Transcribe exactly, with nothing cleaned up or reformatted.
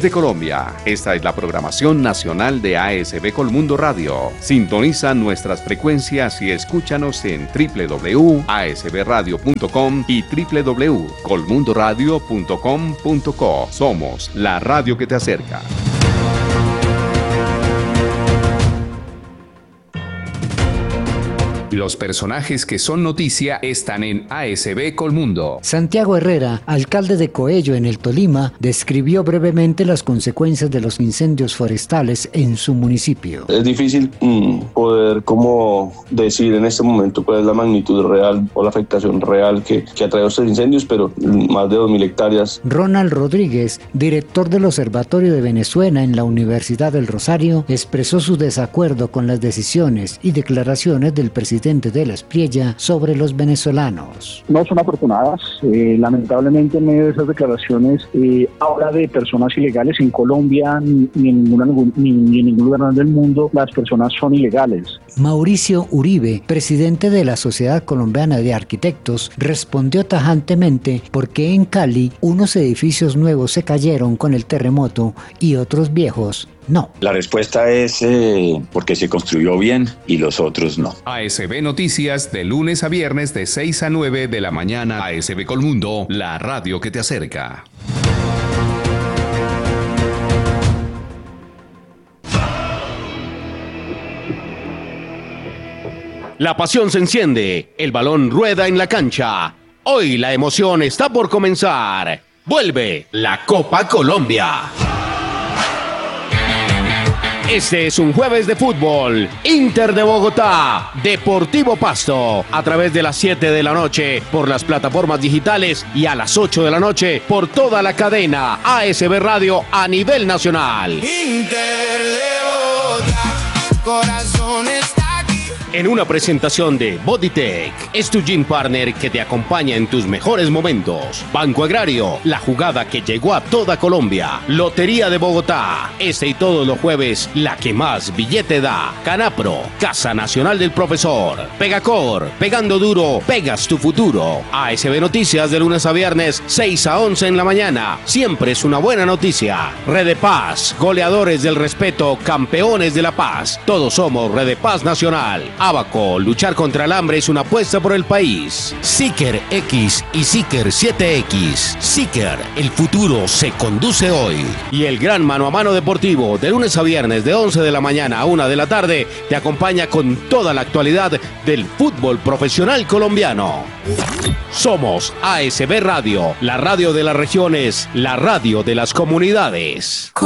de Colombia. Esta es la programación nacional de A S B Colmundo Radio. Sintoniza nuestras frecuencias y escúchanos en doble u doble u doble u punto a s b radio punto com y doble u doble u doble u punto colmundo radio punto com punto co. Somos la radio que te acerca. Los personajes que son noticia están en A S B Colmundo. Santiago Herrera, alcalde de Coello en el Tolima, describió brevemente las consecuencias de los incendios forestales en su municipio. Es difícil mm, poder como decir en este momento cuál es la magnitud real o la afectación real que, que ha traído estos incendios, pero más de dos mil hectáreas. Ronald Rodríguez, director del Observatorio de Venezuela en la Universidad del Rosario, expresó su desacuerdo con las decisiones y declaraciones del presidente de la Espriella sobre los venezolanos. No son afortunadas, eh, lamentablemente en medio de esas declaraciones eh, habla de personas ilegales. En Colombia ni, ni, en ninguna, ni, ni en ningún lugar del mundo las personas son ilegales. Mauricio Uribe, presidente de la Sociedad Colombiana de Arquitectos, respondió tajantemente por qué en Cali unos edificios nuevos se cayeron con el terremoto y otros viejos no. La respuesta es eh, porque se construyó bien y los otros no. A S B Noticias de lunes a viernes de seis a nueve de la mañana. A S B Colmundo, la radio que te acerca. La pasión se enciende, el balón rueda en la cancha. Hoy la emoción está por comenzar. Vuelve la Copa Colombia. Este es un jueves de fútbol. Inter de Bogotá, Deportivo Pasto, a través de las siete de la noche por las plataformas digitales y a las ocho de la noche por toda la cadena A S B Radio a nivel nacional. Inter de Bogotá, corazón está aquí. En una presentación de Bodytech, es tu gym partner que te acompaña en tus mejores momentos. Banco Agrario, la jugada que llegó a toda Colombia. Lotería de Bogotá, este y todos los jueves, la que más billete da. Canapro, Casa Nacional del Profesor. Pegacor, pegando duro, pegas tu futuro. A S B Noticias de lunes a viernes, seis a once en la mañana. Siempre es una buena noticia. Red de Paz, goleadores del respeto, campeones de la paz. Todos somos Red de Paz Nacional. Abaco, luchar contra el hambre es una apuesta por el país. Seeker X y Seeker siete X. Seeker, el futuro se conduce hoy. Y el gran mano a mano deportivo, de lunes a viernes de once de la mañana a una de la tarde, te acompaña con toda la actualidad del fútbol profesional colombiano. Somos A S B Radio, la radio de las regiones, la radio de las comunidades.